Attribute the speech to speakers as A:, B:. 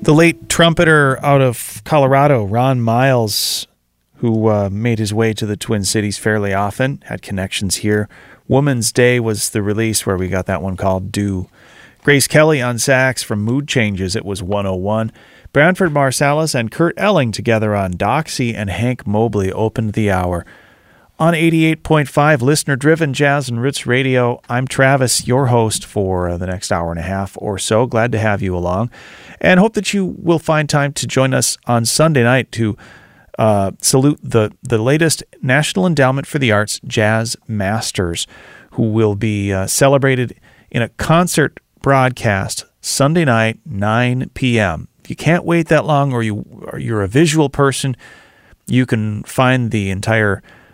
A: The late trumpeter out of Colorado, Ron Miles, who made his way to the Twin Cities fairly often, had connections here. Woman's Day was the release where we got that one called Do. Grace Kelly on sax from Mood Changes, it was 101. Branford Marsalis and Kurt Elling together on Doxy and Hank Mobley opened the hour. On 88.5 listener-driven jazz and roots radio, I'm Travis, your host for the next hour and a half or so. Glad to have you along, and hope that you will find time to join us on Sunday night to salute the latest National Endowment for the Arts Jazz Masters, who will be celebrated in a concert broadcast Sunday night, 9 p.m. If you can't wait that long, or you're a visual person, you can find the entire